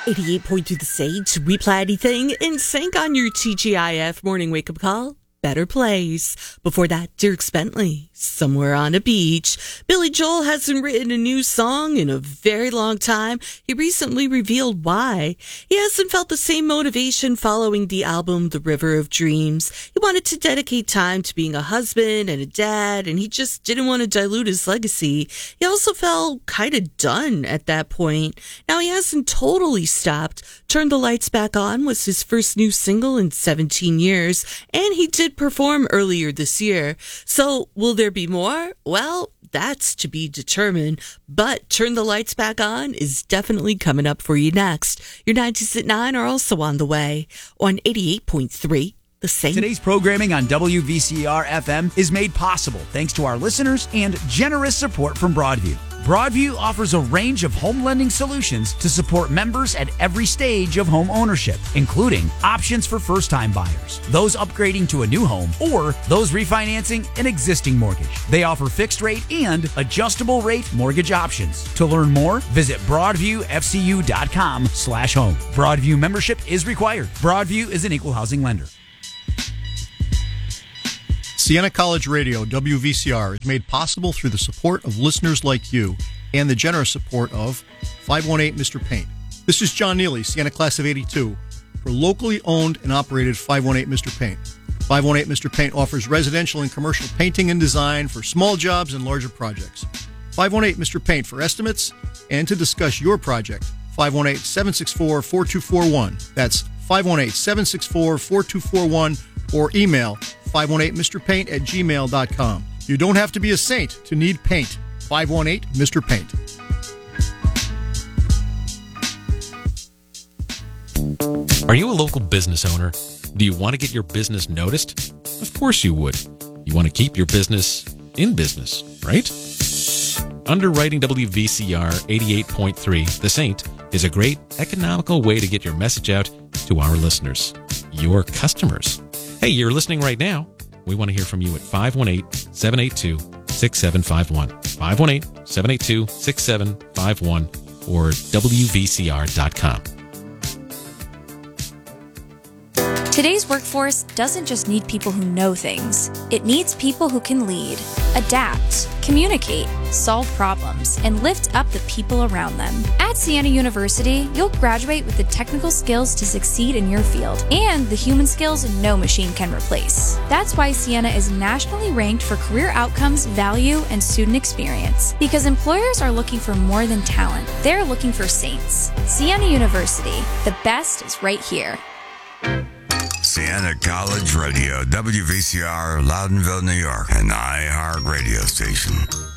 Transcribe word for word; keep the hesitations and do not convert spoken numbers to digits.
eighty-eight point two The Sage, we play anything in sync on your T G I F morning wake-up call. Better Place. Before that, Dierks Bentley, Somewhere on a Beach. Billy Joel hasn't written a new song in a very long time. He recently revealed why. He hasn't felt the same motivation following the album The River of Dreams. He wanted to dedicate time to being a husband and a dad, and he just didn't want to dilute his legacy. He also felt kind of done at that point. Now, he hasn't totally stopped. Turn the Lights Back On was his first new single in seventeen years, and he did perform earlier this year. So will there be more? Well, that's to be determined. But Turn the Lights Back On is definitely coming up for you next. Your nineties at nine are also on the way on eighty-eight point three. The same. Today's programming on W V C R F M is made possible thanks to our listeners and generous support from Broadview. Broadview offers a range of home lending solutions to support members at every stage of home ownership, including options for first-time buyers, those upgrading to a new home, or those refinancing an existing mortgage. They offer fixed rate and adjustable rate mortgage options. To learn more, visit broadviewfcu.com slash home. Broadview membership is required. Broadview is an equal housing lender. Siena College Radio, W V C R, is made possible through the support of listeners like you and the generous support of five one eight Mister Paint. This is John Neely, Siena Class of eighty-two, for locally owned and operated five one eight Mister Paint. five one eight Mister Paint offers residential and commercial painting and design for small jobs and larger projects. five one eight Mister Paint for estimates and to discuss your project. five one eight, seven six four, four two four one. That's five one eight, seven six four, four two four one, or email five one eight Mister Paint at gmail dot com. You don't have to be a saint to need paint. five one eight Mister Paint. Are you a local business owner? Do you want to get your business noticed? Of course you would. You want to keep your business in business, right? Underwriting W V C R eighty-eight point three, The Saint, is a great economical way to get your message out to our listeners, your customers. Hey, you're listening right now. We want to hear from you at five one eight, seven eight two, six seven five one. five one eight, seven eight two, six seven five one or W V C R dot com. Today's workforce doesn't just need people who know things. It needs people who can lead, adapt, communicate, solve problems, and lift up the people around them. At Siena University, you'll graduate with the technical skills to succeed in your field and the human skills no machine can replace. That's why Siena is nationally ranked for career outcomes, value, and student experience. Because employers are looking for more than talent. They're looking for saints. Siena University. The best is right here. Siena College Radio, W V C R, Loudonville, New York, an iHeart radio station.